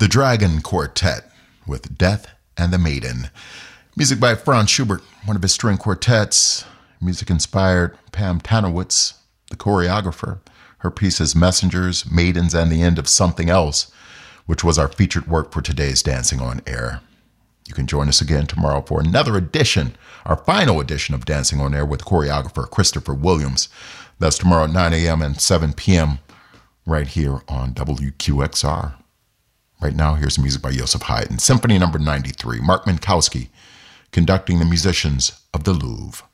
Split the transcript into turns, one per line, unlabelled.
The Dragon Quartet with Death and the Maiden. Music by Franz Schubert, one of his string quartets. Music inspired Pam Tanowitz, the choreographer. Her piece is Messengers, Maidens, and the End of Something Else, which was our featured work for today's Dancing on Air. You can join us again tomorrow for another edition, our final edition of Dancing on Air with choreographer Christopher Williams. That's tomorrow at 9 a.m. and 7 p.m. right here on WQXR. Right now, here's music by Joseph Haydn, Symphony No. 93, Mark Minkowski, conducting the musicians of the Louvre.